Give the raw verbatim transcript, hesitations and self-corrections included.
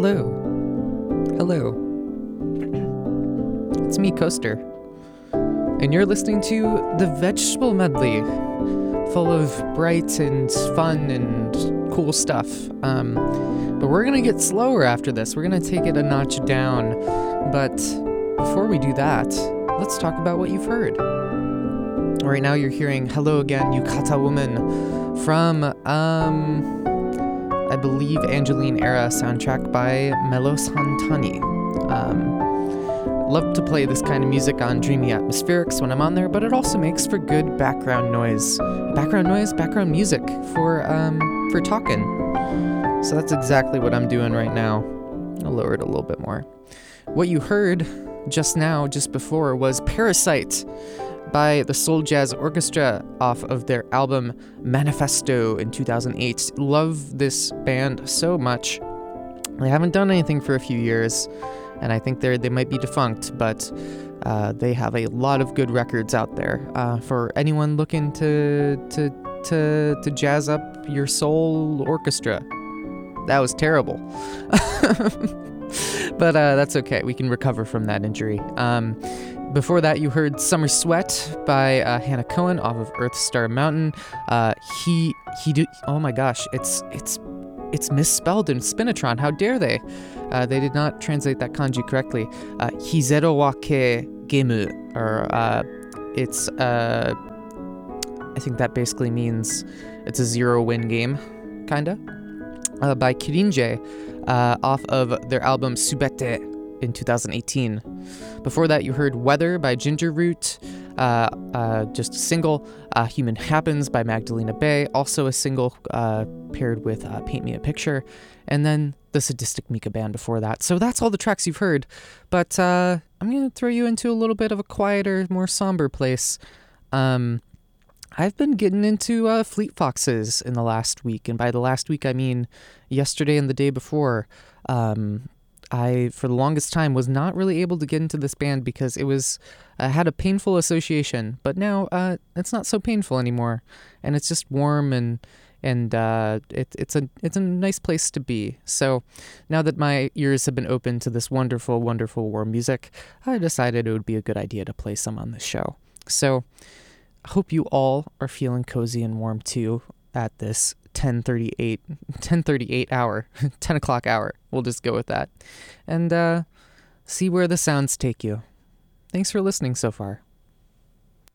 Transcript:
Hello. Hello. It's me, Coaster. And you're listening to the Vegetable Medley, full of bright and fun and cool stuff. Um, but we're going to get slower after this. We're going to take it a notch down. But before we do that, let's talk about what you've heard. Right now you're hearing Hello Again, Yukata Woman from, um, I believe, Angeline Era soundtrack by Melos Hantani. Um, love to play this kind of music on Dreamy Atmospherics when I'm on there, but it also makes for good background noise. Background noise, background music for, um, for talking. So that's exactly what I'm doing right now. I'll lower it a little bit more. What you heard just now, just before, was Parasite by the Soul Jazz Orchestra off of their album Manifesto in two thousand eight. Love this band so much. They haven't done anything for a few years, and I think they're they might be defunct, but uh, they have a lot of good records out there uh, for anyone looking to to to to jazz up your soul orchestra. That was terrible. But uh, that's okay. We can recover from that injury. Um, before that, you heard Summer Sweat by uh, Hannah Cohen off of Earth Star Mountain. Uh, he he do. Oh my gosh, it's it's it's misspelled in Spinatron. How dare they? Uh, they did not translate that kanji correctly. Uh, Hizero wa ke gemu, or uh, it's uh, I think that basically means it's a zero win game, kinda. Uh, by Kirinje, uh, off of their album Subete in two thousand eighteen. Before that, you heard Weather by Ginger Root, uh, uh, just a single. Uh, Human Happens by Magdalena Bay, also a single uh, paired with uh, Paint Me a Picture. And then the Sadistic Mika Band before that. So that's all the tracks you've heard. But uh, I'm going to throw you into a little bit of a quieter, more somber place. Um... I've been getting into uh, Fleet Foxes in the last week, and by the last week I mean yesterday and the day before. Um, I, for the longest time, was not really able to get into this band because it was uh, had a painful association, but now uh, it's not so painful anymore, and it's just warm and and uh, it, it's a it's a nice place to be. So now that my ears have been open to this wonderful, wonderful warm music, I decided it would be a good idea to play some on this show. So. Hope you all are feeling cozy and warm too at this ten thirty-eight hour, ten o'clock hour. We'll just go with that. And uh, see where the sounds take you. Thanks for listening so far.